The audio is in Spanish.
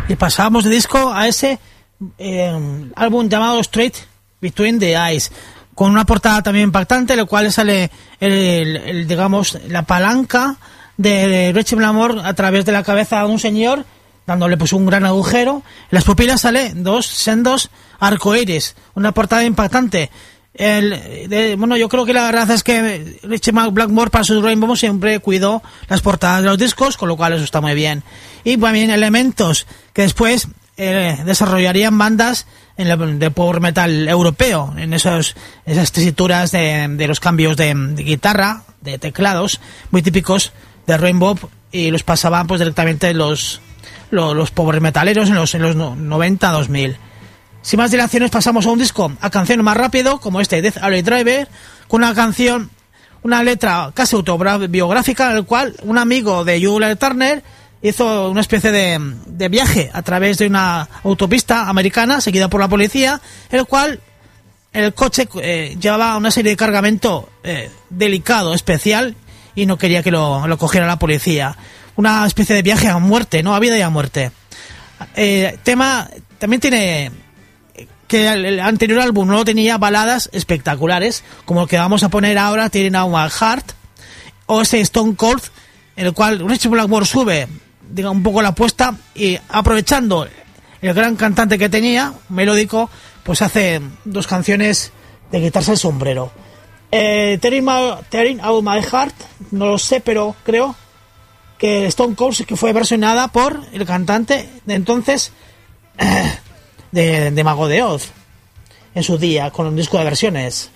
Y pasábamos de disco a ese álbum llamado Straight Between the Eyes, con una portada también impactante, en la cual sale digamos, la palanca de Richie Blackmore a través de la cabeza de un señor, dándole pues un gran agujero. En las pupilas sale dos sendos arcoíris, una portada impactante. Bueno, yo creo que la verdad es que Richie Blackmore para su Rainbow siempre cuidó las portadas de los discos, con lo cual eso está muy bien. Y también elementos que después desarrollarían bandas de power metal europeo, en esas tesituras de los cambios de guitarra, de teclados, muy típicos de Rainbow, y los pasaban pues directamente los power metaleros en los 90-2000. Sin más dilaciones, pasamos a un disco, a canciones más rápido, como Death Alley Driver, con una letra casi autobiográfica, en el cual un amigo de Julia Turner hizo una especie de viaje a través de una autopista americana seguida por la policía, en el cual el coche llevaba una serie de cargamento delicado, especial, y no quería que lo cogiera la policía. Una especie de viaje a muerte, ¿no? A vida y a muerte. Tema también tiene que el anterior álbum no tenía baladas espectaculares, como el que vamos a poner ahora, Tearing Out My Heart, o ese Stone Cold, en el cual Richie Blackmore sube, digamos, un poco la apuesta, y aprovechando el gran cantante que tenía, melódico, pues hace dos canciones de quitarse el sombrero. Tearing Out My Heart, no lo sé, pero creo que Stone Cold, que fue versionada por el cantante de entonces de Mago de Oz en su día, con un disco de versiones.